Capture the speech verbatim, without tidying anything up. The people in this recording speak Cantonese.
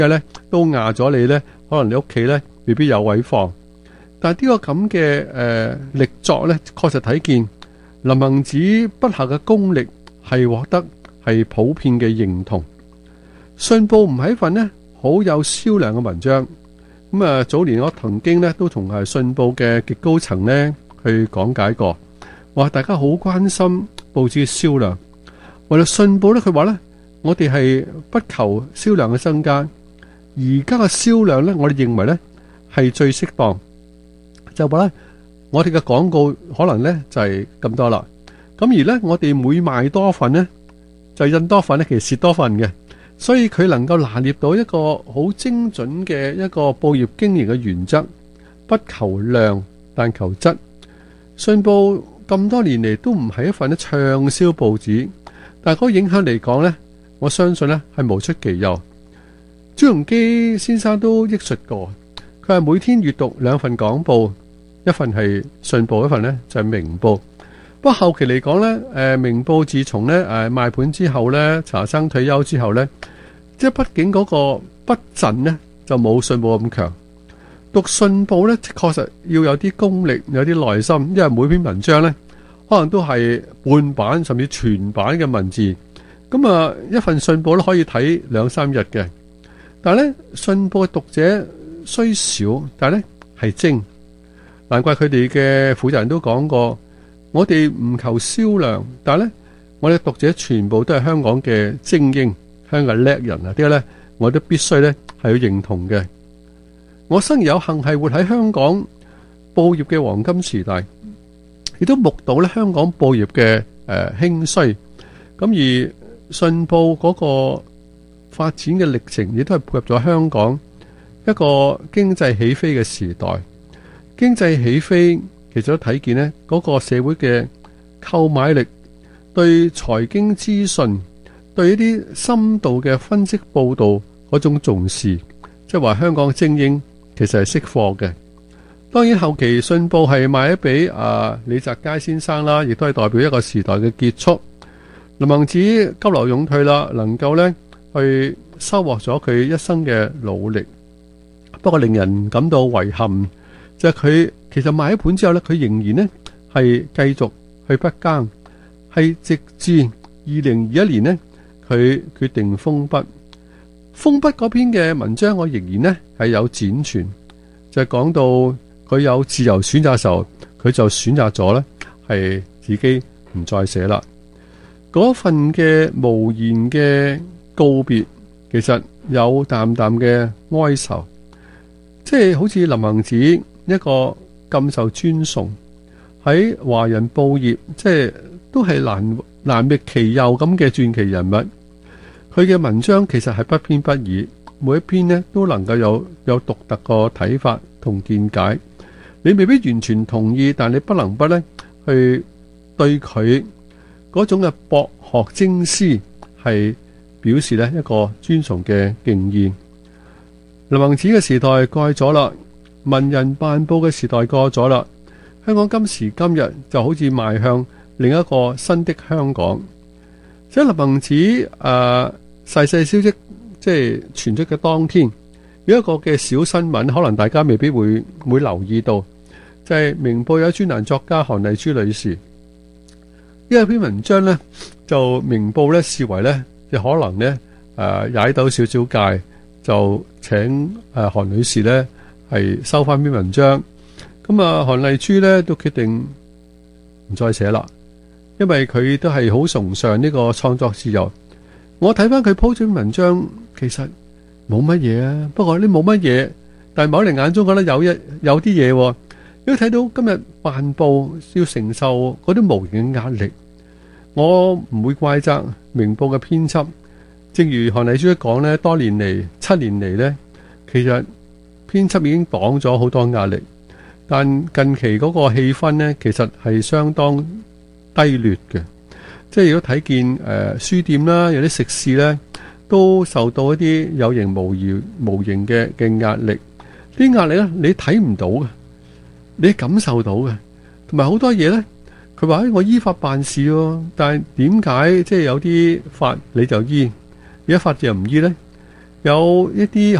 嘅咧都壓咗你咧，可能你屋企咧未必有位放。但係呢個咁嘅誒力作咧，確實睇見林行止筆下嘅功力係獲得係普遍嘅認同。信報唔係一份呢好有銷量嘅文章。咁啊，早年我曾經咧都同係信報嘅極高層咧去講解過，話大家好關心報紙嘅銷量。為咗信報咧，佢話咧，我哋係不求銷量嘅增加，而家嘅銷量咧，我哋認為咧係最適當。就話咧，我哋嘅廣告可能咧就係咁多啦。咁而咧，我哋每賣多份咧，就印多份咧，其實蝕多份嘅。所以佢能夠拿捏到一個好精準嘅一個報業經營嘅原則，不求量但求質。信報咁多年嚟都唔係一份咧暢銷報紙，但係嗰個影響嚟講咧，我相信咧係無出其右。朱鎔基先生都憶述過，佢係每天閱讀兩份港報，一份係信報，一份咧就係明報。不過後期嚟講咧，誒明報自從咧誒賣盤之後咧，查生退休之後咧，即係畢竟嗰個筆陣咧就冇信報咁強。讀信報咧，確實要有啲功力，有啲耐心，因為每篇文章咧可能都係半版甚至全版嘅文字。咁啊，一份信報咧可以睇兩三日嘅。但係咧，信報嘅讀者雖少，但係咧係精。難怪佢哋嘅負責人都講過。我哋唔求銷量，但係咧，我哋讀者全部都係香港嘅精英，香港叻人啊！呢個咧，我都必須咧係要認同嘅。我生而有幸係活喺香港報業嘅黃金時代，亦都目睹咧香港報業嘅誒興衰。咁而信報嗰個發展嘅歷程，亦都係配合咗香港一個經濟起飛嘅時代。經濟起飛。其實都睇見呢嗰個社會嘅購買力，對財經資訊，對一啲深度嘅分析報道嗰種重視，即係話香港精英其實係識貨嘅。當然後期信報係賣咗俾啊李澤楷先生啦，亦都係代表一個時代嘅結束。林行止急流勇退啦，能夠呢去收穫咗佢一生嘅努力。不過令人感到遺憾，就係佢。其實賣一盤之後咧，佢仍然呢係繼續去筆耕，係直至二零二一年呢，佢決定封筆。封筆嗰篇嘅文章，我仍然呢係有展存，就係講到佢有自由選擇嘅時候，佢就選擇咗呢係自己唔再寫啦。嗰份嘅無言嘅告別，其實有淡淡嘅哀愁，即係好似林行止一個。咁受尊崇喺華人報業，即係都係難難覓其右咁嘅傳奇人物。佢嘅文章其實係不偏不倚，每一篇呢都能夠有有獨特個睇法同見解。你未必完全同意，但你不能不呢去對佢嗰種嘅博學精思係表示呢一個尊崇嘅敬意。林行止嘅時代過去咗啦。文人辦報嘅時代過咗啦，香港今時今日就好似邁向另一個新的香港。即係林行止誒逝世消息即係傳出嘅當天，有一個嘅小新聞，可能大家未必會會留意到，就係、是、明報有專欄作家韓麗珠女士呢一篇文章呢，就明報呢視為呢，就可能呢誒踩到少少界，就請誒韓女士呢。係收翻篇文章，咁啊韓麗珠咧都決定唔再寫啦，因為佢都係好崇尚呢個創作自由。我睇翻佢鋪咗篇文章，其實冇乜嘢啊，不過呢冇乜嘢，但係某人眼中覺得有一有啲嘢，因為睇到今日辦報要承受嗰啲無形嘅壓力，我唔會怪責明報嘅編輯。正如韓麗珠講咧，多年嚟七年嚟咧，其實。編輯已經擋咗好多壓力，但近期嗰個氣氛呢，其實係相當低劣嘅。即係如果睇見誒、呃、書店啦，有啲食肆呢，都受到一啲有形無形無形嘅嘅壓力。啲壓力呢，你睇唔到嘅，你感受到嘅，同埋好多嘢呢，佢話我依法辦事喎，但係點解即係有啲法你就依，有一法就唔依呢？ 有一啲